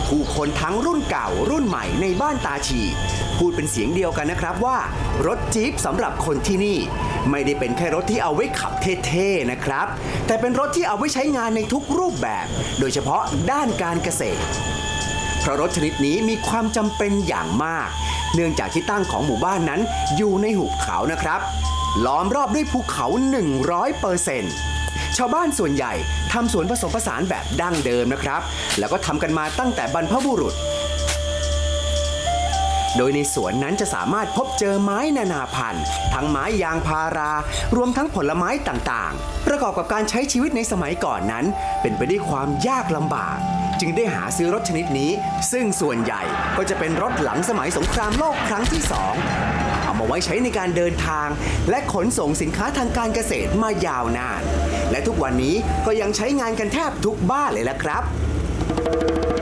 ผู้คนทั้งรุ่นเก่ารุ่นใหม่ในบ้านตาชีพูดเป็นเสียงเดียวกันนะครับว่ารถจี๊ปสำหรับคนที่นี่ไม่ได้เป็นแค่รถที่เอาไว้ขับเท่ๆนะครับแต่เป็นรถที่เอาไว้ใช้งานในทุกรูปแบบโดยเฉพาะด้านการเกษตรเพราะรถชนิดนี้มีความจำเป็นอย่างมากเนื่องจากที่ตั้งของหมู่บ้านนั้นอยู่ในหุบเขานะครับล้อมรอบด้วยภูเขา 100%ชาวบ้านส่วนใหญ่ทำสวนผสมผสานแบบดั้งเดิมนะครับแล้วก็ทำกันมาตั้งแต่บรรพบุรุษโดยในสวนนั้นจะสามารถพบเจอไม้นานาพันธุ์ทั้งไม้ยางพารารวมทั้งผลไม้ต่างๆประกอบกับการใช้ชีวิตในสมัยก่อนนั้นเป็นไปด้วยความยากลำบากจึงได้หาซื้อรถชนิดนี้ซึ่งส่วนใหญ่ก็จะเป็นรถหลังสมัยสงครามโลกครั้งที่2เอามาไว้ใช้ในการเดินทางและขนส่งสินค้าทางการเกษตรมายาวนานและทุกวันนี้ก็ยังใช้งานกันแทบทุกบ้านเลยละครับ